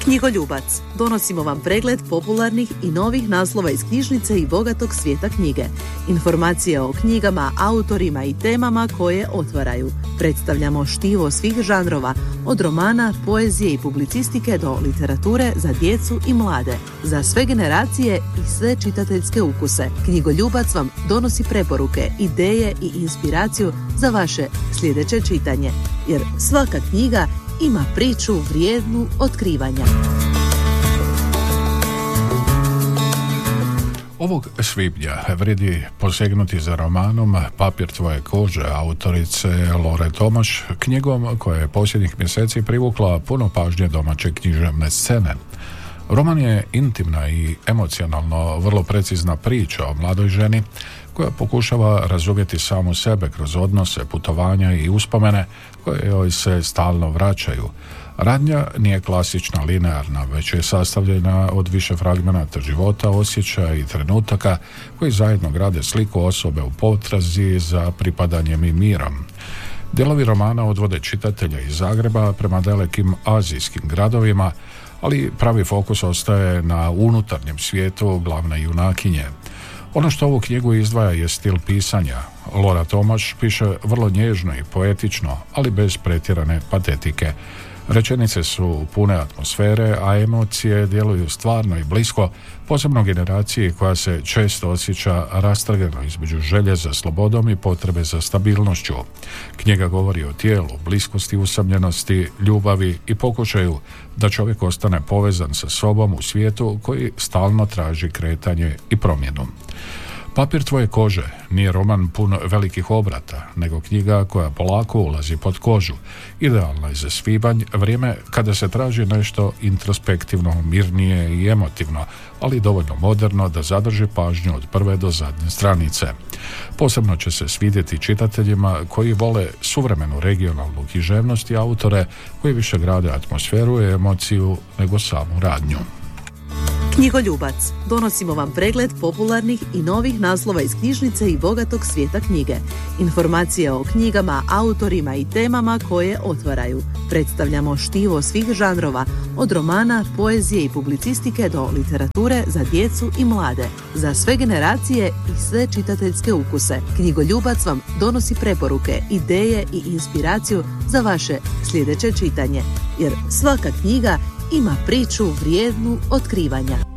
Knjigoljubac. Donosimo vam pregled popularnih i novih naslova iz knjižnice i bogatog svijeta knjige. Informacije o knjigama, autorima i temama koje otvaraju. Predstavljamo štivo svih žanrova, od romana, poezije i publicistike do literature za djecu i mlade. Za sve generacije i sve čitateljske ukuse. Knjigoljubac vam donosi preporuke, ideje i inspiraciju za vaše sljedeće čitanje. Jer svaka knjiga ima priču vrijednu otkrivanja. Ovog svibnja vrijedi posegnuti za romanom Papir tvoje kože autorice Lore Tomaš, knjigom koja je posljednjih mjeseci privukla puno pažnje domaće književne scene. Roman je intimna i emocionalno vrlo precizna priča o mladoj ženi koja pokušava razumjeti samu sebe kroz odnose, putovanja i uspomene koje joj se stalno vraćaju. Radnja nije klasična, linearna, već je sastavljena od više fragmenata života, osjećaja i trenutaka koji zajedno grade sliku osobe u potrazi za pripadanjem i mirom. Dijelovi romana odvode čitatelja iz Zagreba prema dalekim azijskim gradovima, ali pravi fokus ostaje na unutarnjem svijetu glavne junakinje. Ono što ovu knjigu izdvaja je stil pisanja. Lora Tomaš piše vrlo nježno i poetično, ali bez pretjerane patetike. Rečenice su pune atmosfere, a emocije djeluju stvarno i blisko, posebno generaciji koja se često osjeća rastrgano između želje za slobodom i potrebe za stabilnošću. Knjiga govori o tijelu, bliskosti, usamljenosti, ljubavi i pokušaju da čovjek ostane povezan sa sobom u svijetu koji stalno traži kretanje i promjenu. Papir tvoje kože nije roman pun velikih obrata, nego knjiga koja polako ulazi pod kožu. Idealna je za svibanj, vrijeme kada se traži nešto introspektivno, mirnije i emotivno, ali dovoljno moderno da zadrži pažnju od prve do zadnje stranice. Posebno će se svidjeti čitateljima koji vole suvremenu regionalnu književnost i autore koji više grade atmosferu i emociju nego samu radnju. Knjigoljubac. Donosimo vam pregled popularnih i novih naslova iz knjižnice i bogatog svijeta knjige. Informacije o knjigama, autorima i temama koje otvaraju. Predstavljamo štivo svih žanrova, od romana, poezije i publicistike do literature za djecu i mlade. Za sve generacije i sve čitateljske ukuse. Knjigoljubac vam donosi preporuke, ideje i inspiraciju za vaše sljedeće čitanje. Jer svaka knjiga ima priču vrijednu otkrivanja.